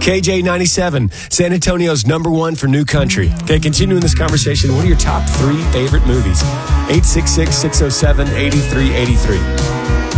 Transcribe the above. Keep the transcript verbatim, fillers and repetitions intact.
K J ninety-seven, San Antonio's number one for new country. Okay, continuing this conversation, what are your top three favorite movies? eight six six, six oh seven, eight three eight three.